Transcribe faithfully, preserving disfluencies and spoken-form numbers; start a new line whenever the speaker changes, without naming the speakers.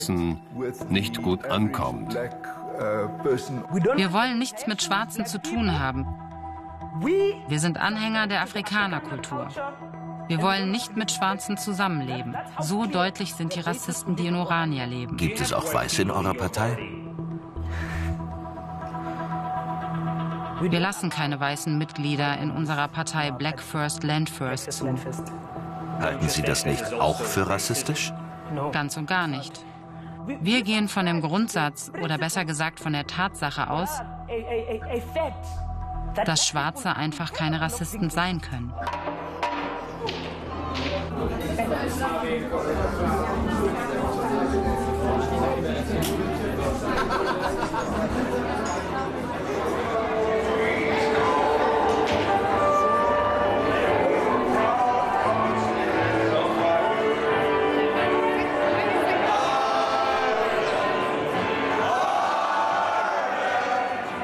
nicht gut ankommt.
Wir wollen nichts mit Schwarzen zu tun haben. Wir sind Anhänger der Afrikanerkultur. Wir wollen nicht mit Schwarzen zusammenleben. So deutlich sind die Rassisten, die in Orania leben.
Gibt es auch Weiße in eurer Partei?
Wir lassen keine weißen Mitglieder in unserer Partei Black First, Land First zu.
Halten Sie das nicht auch für rassistisch?
Ganz und gar nicht. Wir gehen von dem Grundsatz, oder besser gesagt von der Tatsache aus, dass Schwarze einfach keine Rassisten sein können.